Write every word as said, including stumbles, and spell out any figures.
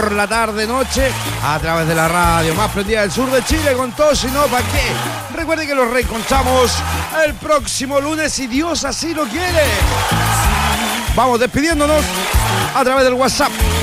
por la tarde-noche a través de la radio más prendida del sur de Chile con todo, si no, ¿para qué? Recuerde que los reencontramos el próximo lunes, si Dios así lo quiere. Vamos despidiéndonos a través del WhatsApp